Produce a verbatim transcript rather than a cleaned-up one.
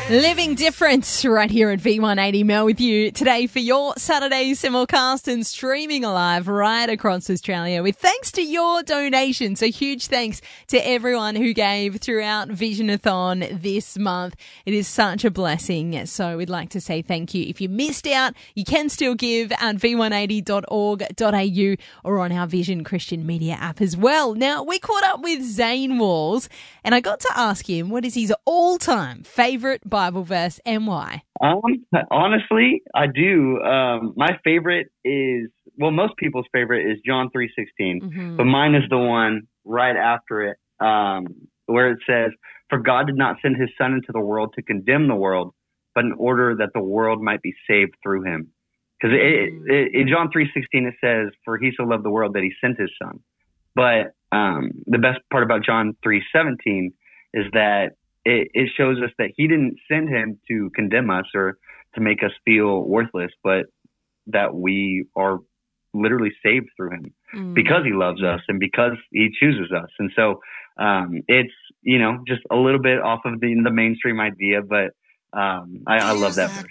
Living Different right here at V one eighty. Mel with you today for your Saturday simulcast and streaming live right across Australia with thanks to your donations. So huge thanks to everyone who gave throughout Visionathon this month. It is such a blessing. So we'd like to say thank you. If you missed out, you can still give at v one eighty dot org dot a u or on our Vision Christian Media app as well. Now, we caught up with Zane Walls and I got to ask him what is his all-time favourite Bible verse and why? Um, honestly, I do. Um, my favorite is, well, most people's favorite is John three sixteen, mm-hmm. but mine is the one right after it, um, where it says, "For God did not send his son into the world to condemn the world, but in order that the world might be saved through him." Because in John three sixteen, it says, "For he so loved the world that he sent his son." But um, the best part about John three seventeen is that It, it shows us that he didn't send him to condemn us or to make us feel worthless, but that we are literally saved through him mm. because he loves us and because he chooses us. And so um, it's, you know, just a little bit off of the, the mainstream idea, but um, I, I love that verse.